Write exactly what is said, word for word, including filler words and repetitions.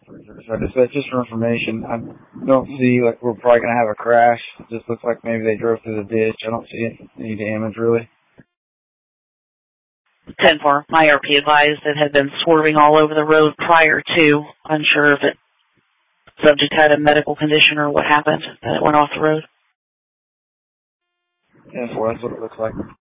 So just, just for information, I don't see, like, we're probably going to have a crash. It just looks like maybe they drove through the ditch. I don't see any damage, really. ten four, my R P advised it had been swerving all over the road prior to, unsure if it subject had a medical condition or what happened, that it went off the road. ten four, that's what it looks like.